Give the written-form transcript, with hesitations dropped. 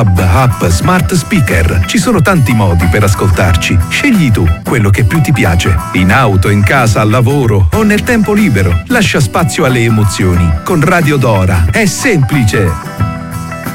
App Smart Speaker. Ci sono tanti modi per ascoltarci. Scegli tu quello che più ti piace. In auto, in casa, al lavoro o nel tempo libero. Lascia spazio alle emozioni. Con Radio Dora è semplice.